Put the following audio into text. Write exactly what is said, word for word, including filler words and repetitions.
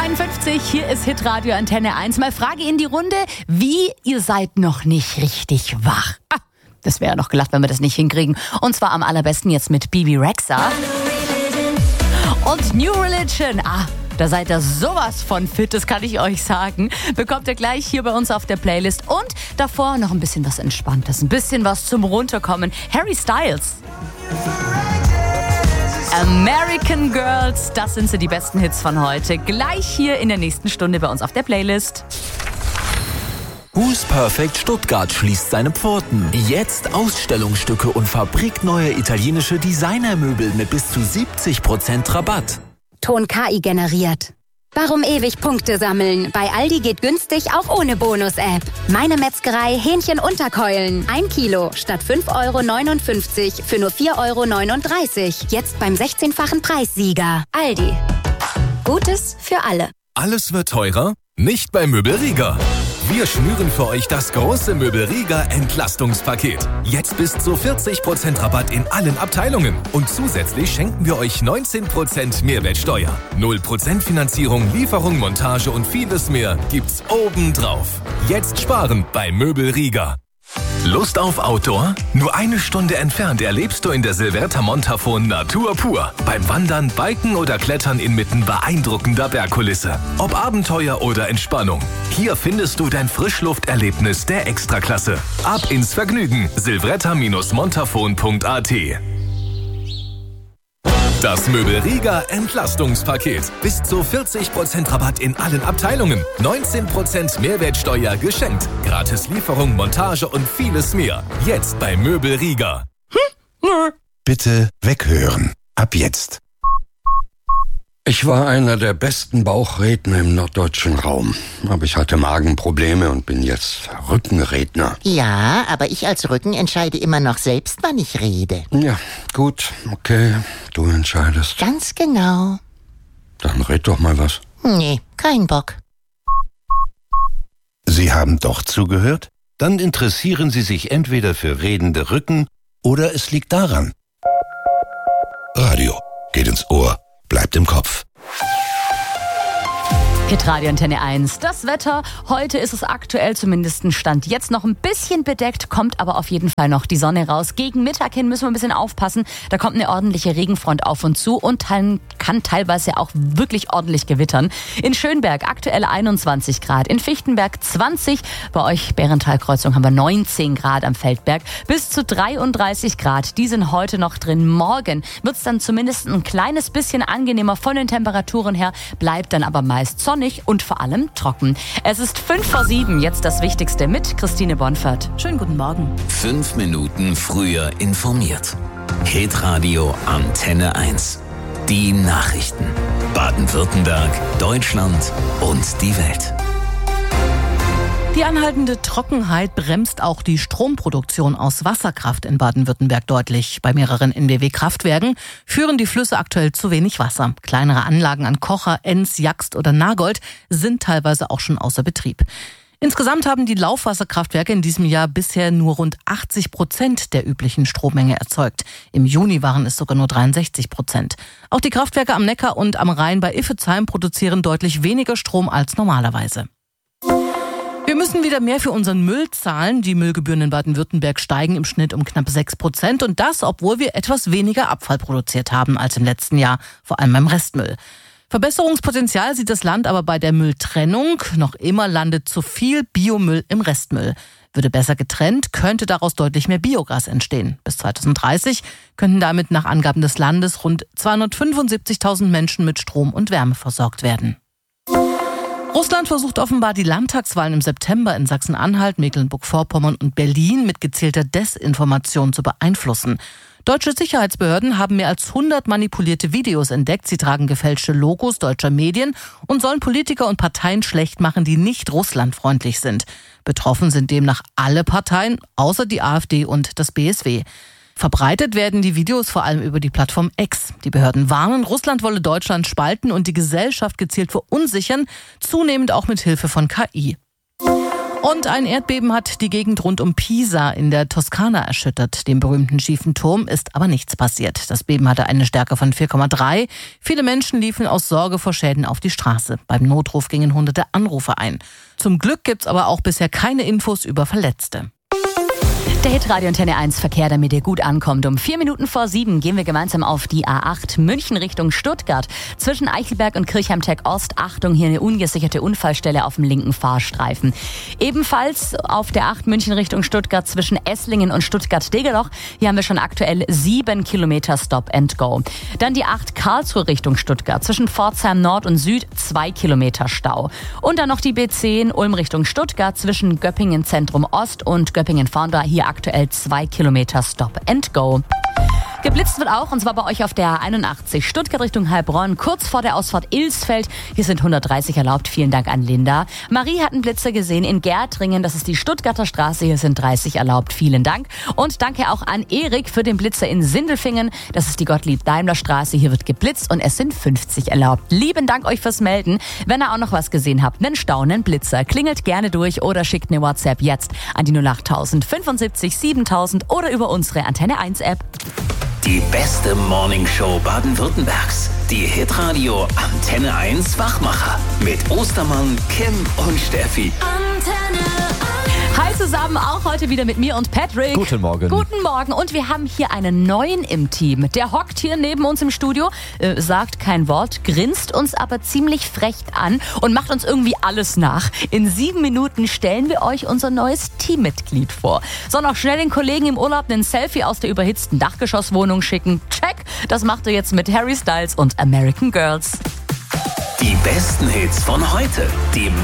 zweiundfünfzig, hier ist Hitradio Antenne eins. Mal Frage in die Runde, wie, ihr seid noch nicht richtig wach? Ah, das wäre ja noch gelacht, wenn wir das nicht hinkriegen. Und zwar am allerbesten jetzt mit Bebe Rexha und New Religion. Ah, da seid ihr sowas von fit, das kann ich euch sagen. Bekommt ihr gleich hier bei uns auf der Playlist. Und davor noch ein bisschen was Entspanntes, ein bisschen was zum Runterkommen. Harry Styles. American Girls, das sind so die besten Hits von heute. Gleich hier in der nächsten Stunde bei uns auf der Playlist. Who's Perfect Stuttgart schließt seine Pforten. Jetzt Ausstellungsstücke und fabrikneue italienische Designermöbel mit bis zu siebzig Prozent Rabatt. Ton K I generiert. Warum ewig Punkte sammeln? Bei Aldi geht günstig auch ohne Bonus-App. Meine Metzgerei Hähnchenunterkeulen. Ein Kilo statt fünf Euro neunundfünfzig für nur vier Euro neununddreißig. Jetzt beim sechzehnfachen Preissieger. Aldi. Gutes für alle. Alles wird teurer? Nicht bei Möbelrieger. Wir schnüren für euch das große Möbelrieger Entlastungspaket. Jetzt bis zu vierzig Prozent Rabatt in allen Abteilungen. Und zusätzlich schenken wir euch neunzehn Prozent Mehrwertsteuer. null Prozent Finanzierung, Lieferung, Montage und vieles mehr gibt's obendrauf. Jetzt sparen bei Möbelrieger. Lust auf Outdoor? Nur eine Stunde entfernt erlebst du in der Silverta Montafon Natur pur. Beim Wandern, Biken oder Klettern inmitten beeindruckender Bergkulisse. Ob Abenteuer oder Entspannung. Hier findest du dein Frischlufterlebnis der Extraklasse. Ab ins Vergnügen. silvretta montafon punkt a t. Das Möbelrieger Entlastungspaket. Bis zu vierzig Prozent Rabatt in allen Abteilungen. neunzehn Prozent Mehrwertsteuer geschenkt. Gratis Lieferung, Montage und vieles mehr. Jetzt bei Möbelrieger. Bitte weghören. Ab jetzt. Ich war einer der besten Bauchredner im norddeutschen Raum. Aber ich hatte Magenprobleme und bin jetzt Rückenredner. Ja, aber ich als Rücken entscheide immer noch selbst, wann ich rede. Ja, gut, okay, du entscheidest. Ganz genau. Dann red doch mal was. Nee, kein Bock. Sie haben doch zugehört? Dann interessieren Sie sich entweder für redende Rücken oder es liegt daran. Radio geht ins Ohr. Bleibt im Kopf. Hitradio Antenne eins. Das Wetter, heute ist es aktuell zumindest ein Stand. Jetzt noch ein bisschen bedeckt, kommt aber auf jeden Fall noch die Sonne raus. Gegen Mittag hin müssen wir ein bisschen aufpassen. Da kommt eine ordentliche Regenfront auf uns zu und kann teilweise auch wirklich ordentlich gewittern. In Schönberg aktuell einundzwanzig Grad, in Fichtenberg zwanzig. Bei euch Bärental-Kreuzung haben wir neunzehn Grad am Feldberg. Bis zu dreiunddreißig Grad, die sind heute noch drin. Morgen wird es dann zumindest ein kleines bisschen angenehmer von den Temperaturen her, bleibt dann aber meist sonnig und vor allem trocken. Es ist fünf vor sieben, jetzt das Wichtigste mit Christine Bonfert. Schönen guten Morgen. Fünf Minuten früher informiert. Hitradio Antenne eins. Die Nachrichten. Baden-Württemberg, Deutschland und die Welt. Die anhaltende Trockenheit bremst auch die Stromproduktion aus Wasserkraft in Baden-Württemberg deutlich. Bei mehreren N B W-Kraftwerken führen die Flüsse aktuell zu wenig Wasser. Kleinere Anlagen an Kocher, Enns, Jaxt oder Nagold sind teilweise auch schon außer Betrieb. Insgesamt haben die Laufwasserkraftwerke in diesem Jahr bisher nur rund achtzig Prozent der üblichen Strommenge erzeugt. Im Juni waren es sogar nur dreiundsechzig Prozent. Auch die Kraftwerke am Neckar und am Rhein bei Iffezheim produzieren deutlich weniger Strom als normalerweise. Wir müssen wieder mehr für unseren Müll zahlen. Die Müllgebühren in Baden-Württemberg steigen im Schnitt um knapp sechs Prozent. Und das, obwohl wir etwas weniger Abfall produziert haben als im letzten Jahr, vor allem beim Restmüll. Verbesserungspotenzial sieht das Land aber bei der Mülltrennung. Noch immer landet zu viel Biomüll im Restmüll. Würde besser getrennt, könnte daraus deutlich mehr Biogas entstehen. Bis zweitausenddreißig könnten damit nach Angaben des Landes rund zweihundertfünfundsiebzigtausend Menschen mit Strom und Wärme versorgt werden. Russland versucht offenbar, die Landtagswahlen im September in Sachsen-Anhalt, Mecklenburg-Vorpommern und Berlin mit gezielter Desinformation zu beeinflussen. Deutsche Sicherheitsbehörden haben mehr als hundert manipulierte Videos entdeckt. Sie tragen gefälschte Logos deutscher Medien und sollen Politiker und Parteien schlecht machen, die nicht russlandfreundlich sind. Betroffen sind demnach alle Parteien, außer die AfD und das B S W. Verbreitet werden die Videos vor allem über die Plattform X. Die Behörden warnen, Russland wolle Deutschland spalten und die Gesellschaft gezielt verunsichern, zunehmend auch mit Hilfe von K I. Und ein Erdbeben hat die Gegend rund um Pisa in der Toskana erschüttert. Dem berühmten schiefen Turm ist aber nichts passiert. Das Beben hatte eine Stärke von vier Komma drei. Viele Menschen liefen aus Sorge vor Schäden auf die Straße. Beim Notruf gingen hunderte Anrufe ein. Zum Glück gibt's aber auch bisher keine Infos über Verletzte. Der Hitradio Antenne eins Verkehr, damit ihr gut ankommt. Um vier Minuten vor sieben gehen wir gemeinsam auf die A acht München Richtung Stuttgart. Zwischen Eichelberg und Kirchheim-Tech-Ost. Achtung, hier eine ungesicherte Unfallstelle auf dem linken Fahrstreifen. Ebenfalls auf der acht München Richtung Stuttgart zwischen Esslingen und Stuttgart-Degerloch. Hier haben wir schon aktuell sieben Kilometer Stop and Go. Dann die acht Karlsruhe Richtung Stuttgart. Zwischen Pforzheim Nord und Süd zwei Kilometer Stau. Und dann noch die B zehn Ulm Richtung Stuttgart zwischen Göppingen Zentrum Ost und Göppingen-Fahndra. Hier aktuell zwei Kilometer Stop and Go. Geblitzt wird auch, und zwar bei euch auf der einundachtzig Stuttgart Richtung Heilbronn, kurz vor der Ausfahrt Ilsfeld. Hier sind hundertdreißig erlaubt. Vielen Dank an Linda. Marie hat einen Blitzer gesehen in Gärtringen. Das ist die Stuttgarter Straße. Hier sind dreißig erlaubt. Vielen Dank. Und danke auch an Erik für den Blitzer in Sindelfingen. Das ist die Gottlieb-Daimler-Straße. Hier wird geblitzt und es sind fünfzig erlaubt. Lieben Dank euch fürs Melden. Wenn ihr auch noch was gesehen habt, einen Stau, einen Blitzer, klingelt gerne durch oder schickt eine WhatsApp jetzt an die null acht null null sieben siebentausend oder über unsere Antenne eins App. Die beste Morningshow Baden-Württembergs. Die Hitradio Antenne eins Wachmacher. Mit Ostermann, Kim und Steffi. Antenne eins. Hi zusammen, auch heute wieder mit mir und Patrick. Guten Morgen. Guten Morgen. Und wir haben hier einen neuen im Team. Der hockt hier neben uns im Studio, äh, sagt kein Wort, grinst uns aber ziemlich frech an und macht uns irgendwie alles nach. In sieben Minuten stellen wir euch unser neues Teammitglied vor. Soll noch schnell den Kollegen im Urlaub einen Selfie aus der überhitzten Dachgeschosswohnung schicken. Check. Das macht er jetzt mit Harry Styles und American Girls. Die besten Hits von heute. Die